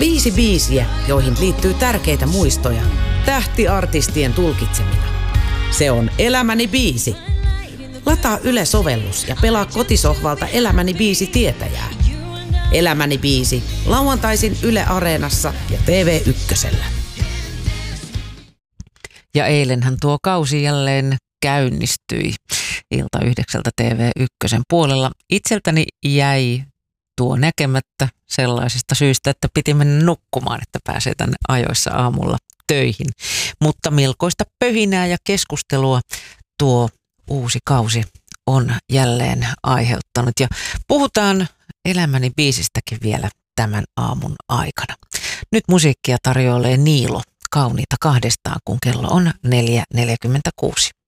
5 biisiä, joihin liittyy tärkeitä muistoja, tähtiartistien tulkitsemina. Se on Elämäni biisi. Lataa Yle-sovellus ja pelaa kotisohvalta Elämäni biisi tietäjää. Elämäni biisi, lauantaisin Yle Areenassa ja TV1:llä. Ja eilenhän tuo kausi jälleen käynnistyi ilta 9 TV1 puolella. Itseltäni jäi tuo näkemättä sellaisesta syystä, että piti mennä nukkumaan, että pääsee tänne ajoissa aamulla töihin. Mutta melkoista pöhinää ja keskustelua tuo uusi kausi on jälleen aiheuttanut. Ja puhutaan Elämäni biisistäkin vielä tämän aamun aikana. Nyt musiikkia tarjoilee Niilo Kauniita kahdestaan, kun kello on 4.46.